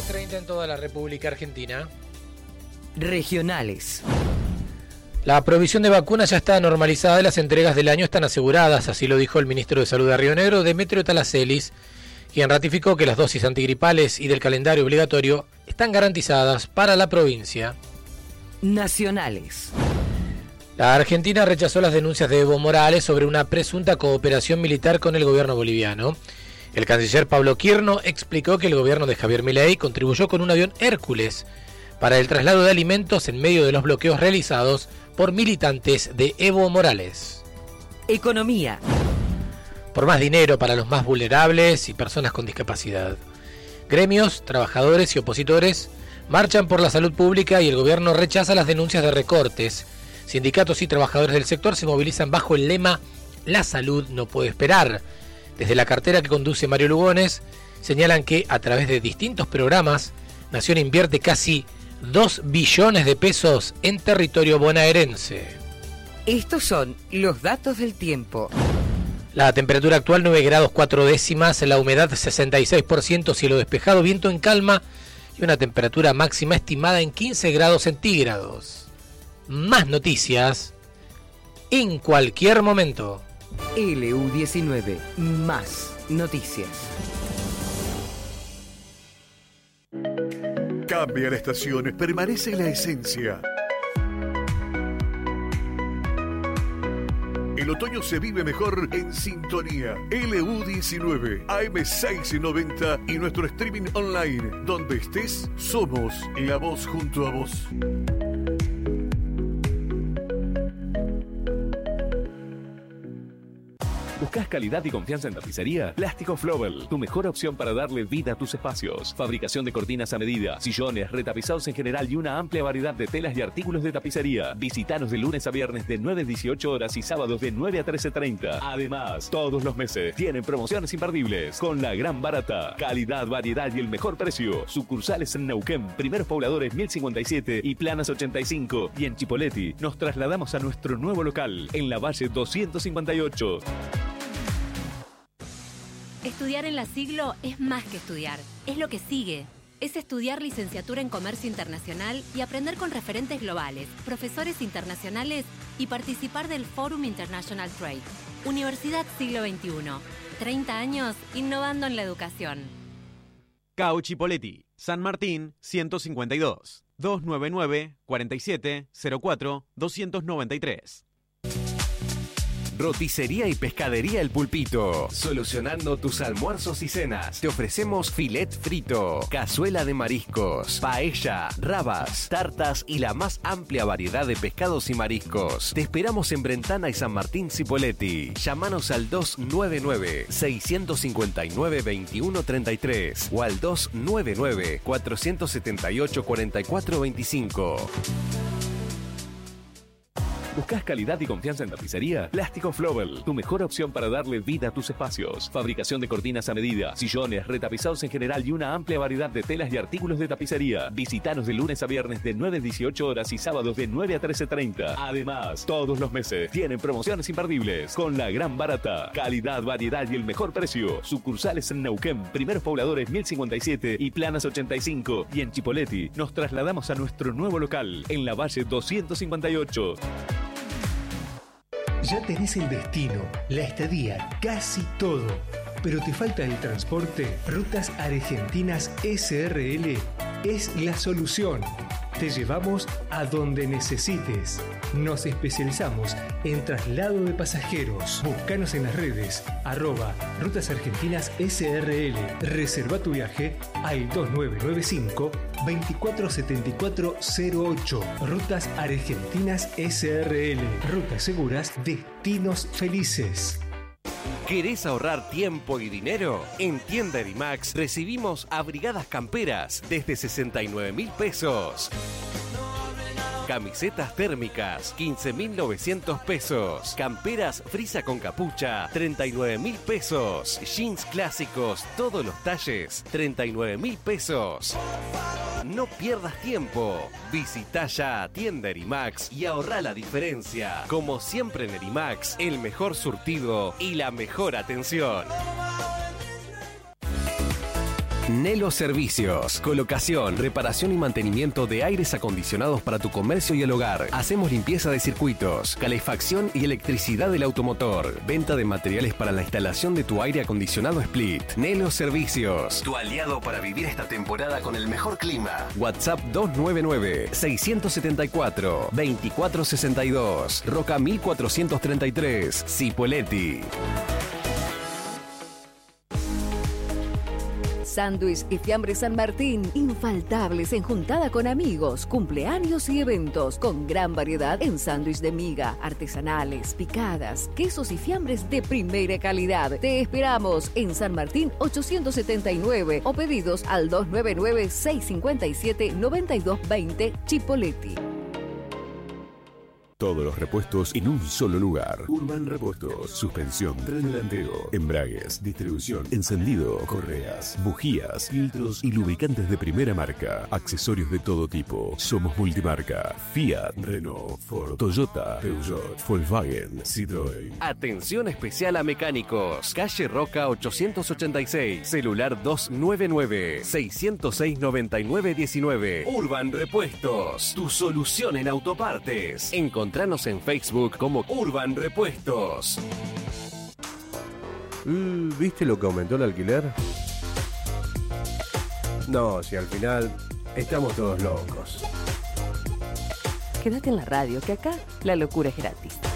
9:30 en toda la República Argentina. Regionales. La provisión de vacunas ya está normalizada y las entregas del año están aseguradas, así lo dijo el ministro de Salud de Río Negro, Demetrio Talacelis, quien ratificó que las dosis antigripales y del calendario obligatorio están garantizadas para la provincia. Nacionales. La Argentina rechazó las denuncias de Evo Morales sobre una presunta cooperación militar con el gobierno boliviano. El canciller Pablo Quirno explicó que el gobierno de Javier Milei contribuyó con un avión Hércules para el traslado de alimentos en medio de los bloqueos realizados por militantes de Evo Morales. Economía. Por más dinero para los más vulnerables y personas con discapacidad. Gremios, trabajadores y opositores marchan por la salud pública y el gobierno rechaza las denuncias de recortes. Sindicatos y trabajadores del sector se movilizan bajo el lema "La salud no puede esperar". Desde la cartera que conduce Mario Lugones, señalan que a través de distintos programas, Nación invierte casi 2 billones de pesos en territorio bonaerense. Estos son los datos del tiempo. La temperatura actual 9 grados 4 décimas, la humedad 66%, cielo despejado, viento en calma y una temperatura máxima estimada en 15 grados centígrados. Más noticias en cualquier momento. LU19, más noticias. Cambia la estación, permanece la esencia. El otoño se vive mejor en sintonía. LU19, AM690 y nuestro streaming online. Donde estés, somos la voz junto a vos. ¿Buscas calidad y confianza en tapicería? Plástico Flobel, tu mejor opción para darle vida a tus espacios. Fabricación de cortinas a medida, sillones, retapizados en general y una amplia variedad de telas y artículos de tapicería. Visítanos de lunes a viernes de 9 a 18 horas y sábados de 9 a 13:30. Además, todos los meses tienen promociones imperdibles con la gran barata. Calidad, variedad y el mejor precio. Sucursales en Neuquén, Primeros Pobladores 1057 y Planas 85. Y en Chipoleti nos trasladamos a nuestro nuevo local en la Valle 258. Estudiar en la Siglo es más que estudiar, es lo que sigue. Es estudiar licenciatura en Comercio Internacional y aprender con referentes globales, profesores internacionales y participar del Forum International Trade. Universidad Siglo XXI. 30 años innovando en la educación. CAU Chipoleti, San Martín 152, 299-4704-293. Roticería y Pescadería El Pulpito. Solucionando tus almuerzos y cenas. Te ofrecemos filet frito, cazuela de mariscos, paella, rabas, tartas y la más amplia variedad de pescados y mariscos. Te esperamos en Brentana y San Martín Cipolletti. Llámanos al 299-659-2133 o al 299-478-4425. ¿Buscas calidad y confianza en tapicería? Plástico Flobel, tu mejor opción para darle vida a tus espacios. Fabricación de cortinas a medida, sillones, retapizados en general y una amplia variedad de telas y artículos de tapicería. Visítanos de lunes a viernes de 9 a 18 horas y sábados de 9 a 13:30. Además, todos los meses tienen promociones imperdibles con la gran barata. Calidad, variedad y el mejor precio. Sucursales en Neuquén, Primeros Pobladores 1057 y Planas 85. Y en Chipoleti nos trasladamos a nuestro nuevo local en la Valle 258. Ya tenés el destino, la estadía, casi todo. Pero te falta el transporte. Rutas Argentinas SRL es la solución. Te llevamos a donde necesites. Nos especializamos en traslado de pasajeros. Búscanos en las redes @Rutas Argentinas SRL. Reserva tu viaje al 2995 247408. Rutas Argentinas SRL. Rutas seguras, destinos felices. ¿Querés ahorrar tiempo y dinero? En Tienda Erimax recibimos abrigadas camperas desde 69.000 pesos. Camisetas térmicas, 15.900 pesos. Camperas frisa con capucha, 39.000 pesos. Jeans clásicos, todos los talles, 39.000 pesos. No pierdas tiempo. Visita ya a Tienda Erimax y ahorra la diferencia. Como siempre en Erimax, el mejor surtido y la mejor atención. Nelo Servicios. Colocación, reparación y mantenimiento de aires acondicionados para tu comercio y el hogar. Hacemos limpieza de circuitos, calefacción y electricidad del automotor. Venta de materiales para la instalación de tu aire acondicionado Split. Nelo Servicios. Tu aliado para vivir esta temporada con el mejor clima. WhatsApp 299-674-2462. Roca 1433. Cipolletti. Sándwich y Fiambres San Martín, infaltables en juntada con amigos, cumpleaños y eventos, con gran variedad en sándwich de miga, artesanales, picadas, quesos y fiambres de primera calidad. Te esperamos en San Martín 879 o pedidos al 299-657-9220 Cipolletti. Todos los repuestos en un solo lugar. Urban Repuestos. Suspensión, tren delantero, embragues, distribución, encendido, correas, bujías, filtros y lubricantes de primera marca. Accesorios de todo tipo. Somos multimarca. Fiat, Renault, Ford, Toyota, Peugeot, Volkswagen, Citroën. Atención especial a mecánicos. Calle Roca 886. Celular 299-606-9919. Urban Repuestos. Tu solución en autopartes. Encontranos en Facebook como Urban Repuestos. ¿Viste lo que aumentó el alquiler? No, si al final estamos todos locos. Quédate en la radio, que acá la locura es gratis.